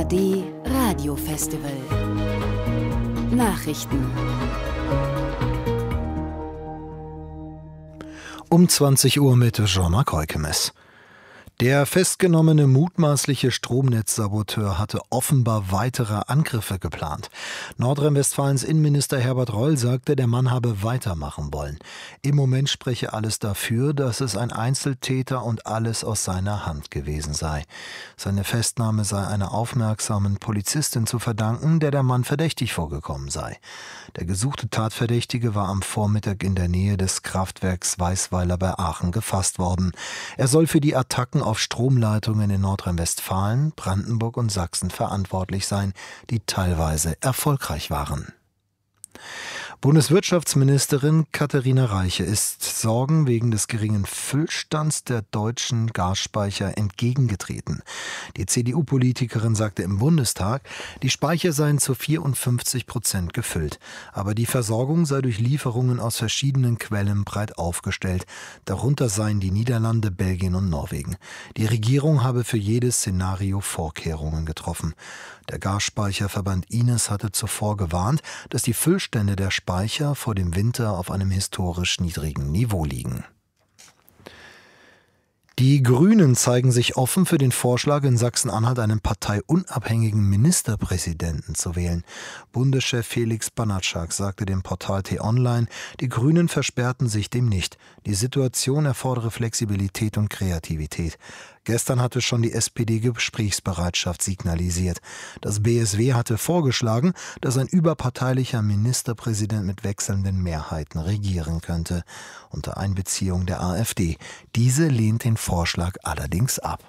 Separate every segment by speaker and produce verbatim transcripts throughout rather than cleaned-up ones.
Speaker 1: D Radiofestival. Nachrichten.
Speaker 2: Um zwanzig Uhr mit Jean-Marc Heukemes. Der festgenommene mutmaßliche Stromnetzsaboteur hatte offenbar weitere Angriffe geplant. Nordrhein-Westfalens Innenminister Herbert Reul sagte, der Mann habe weitermachen wollen. Im Moment spreche alles dafür, dass es ein Einzeltäter und alles aus seiner Hand gewesen sei. Seine Festnahme sei einer aufmerksamen Polizistin zu verdanken, der der Mann verdächtig vorgekommen sei. Der gesuchte Tatverdächtige war am Vormittag in der Nähe des Kraftwerks Weißweiler bei Aachen gefasst worden. Er soll für die Attacken auf Stromleitungen in Nordrhein-Westfalen, Brandenburg und Sachsen verantwortlich sein, die teilweise erfolgreich waren. Bundeswirtschaftsministerin Katharina Reiche ist Sorgen wegen des geringen Füllstands der deutschen Gasspeicher entgegengetreten. Die C D U-Politikerin sagte im Bundestag, die Speicher seien zu vierundfünfzig Prozent gefüllt. Aber die Versorgung sei durch Lieferungen aus verschiedenen Quellen breit aufgestellt. Darunter seien die Niederlande, Belgien und Norwegen. Die Regierung habe für jedes Szenario Vorkehrungen getroffen. Der Gasspeicherverband I N E S hatte zuvor gewarnt, dass die Füllstände der Speicher vor dem Winter auf einem historisch niedrigen Niveau liegen. Die Grünen zeigen sich offen für den Vorschlag, in Sachsen-Anhalt einen parteiunabhängigen Ministerpräsidenten zu wählen. Bundeschef Felix Banatschak sagte dem Portal T-Online, die Grünen versperrten sich dem nicht. Die Situation erfordere Flexibilität und Kreativität. Gestern hatte schon die S P D Gesprächsbereitschaft signalisiert. Das B S W hatte vorgeschlagen, dass ein überparteilicher Ministerpräsident mit wechselnden Mehrheiten regieren könnte, unter Einbeziehung der AfD. Diese lehnt den Vorschlag allerdings ab.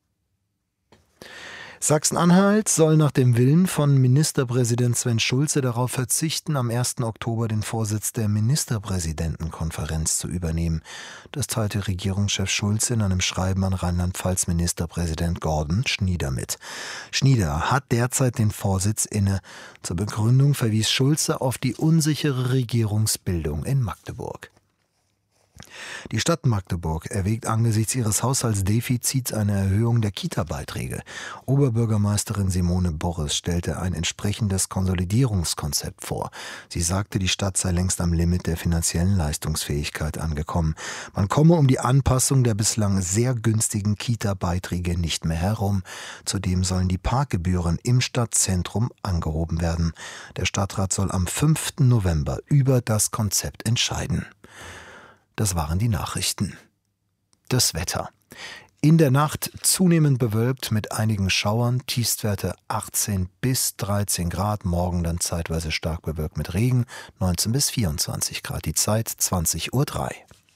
Speaker 2: Sachsen-Anhalt soll nach dem Willen von Ministerpräsident Sven Schulze darauf verzichten, am ersten Oktober den Vorsitz der Ministerpräsidentenkonferenz zu übernehmen. Das teilte Regierungschef Schulze in einem Schreiben an Rheinland-Pfalz-Ministerpräsident Gordon Schnieder mit. Schnieder hat derzeit den Vorsitz inne. Zur Begründung verwies Schulze auf die unsichere Regierungsbildung in Magdeburg. Die Stadt Magdeburg erwägt angesichts ihres Haushaltsdefizits eine Erhöhung der Kita-Beiträge. Oberbürgermeisterin Simone Borres stellte ein entsprechendes Konsolidierungskonzept vor. Sie sagte, die Stadt sei längst am Limit der finanziellen Leistungsfähigkeit angekommen. Man komme um die Anpassung der bislang sehr günstigen Kita-Beiträge nicht mehr herum. Zudem sollen die Parkgebühren im Stadtzentrum angehoben werden. Der Stadtrat soll am fünften November über das Konzept entscheiden. Das waren die Nachrichten. Das Wetter. In der Nacht zunehmend bewölkt mit einigen Schauern, Tiefstwerte achtzehn bis dreizehn Grad, morgen dann zeitweise stark bewölkt mit Regen, neunzehn bis vierundzwanzig Grad, die Zeit zwanzig Uhr drei.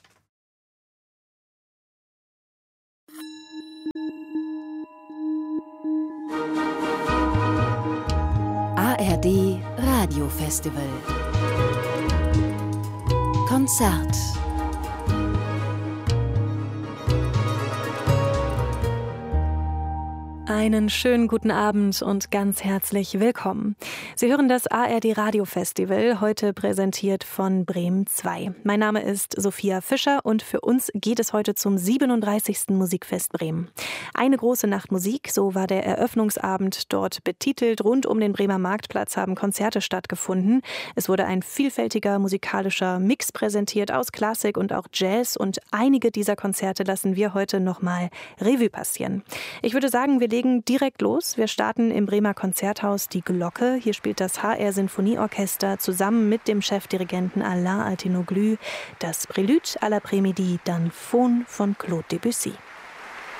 Speaker 1: A R D Radiofestival. Konzert.
Speaker 3: Einen schönen guten Abend und ganz herzlich willkommen. Sie hören das A R D Radiofestival, heute präsentiert von Bremen zwei. Mein Name ist Sophia Fischer und für uns geht es heute zum siebenunddreißigsten Musikfest Bremen. Eine große Nacht Musik, so war der Eröffnungsabend dort betitelt. Rund um den Bremer Marktplatz haben Konzerte stattgefunden. Es wurde ein vielfältiger musikalischer Mix präsentiert aus Klassik und auch Jazz und einige dieser Konzerte lassen wir heute nochmal Revue passieren. Ich würde sagen, wir legen direkt los. Wir starten im Bremer Konzerthaus Die Glocke. Hier spielt das H R Sinfonieorchester zusammen mit dem Chefdirigenten Alain Altinoglu das Prélude à l'après-midi d'un Faune von Claude Debussy.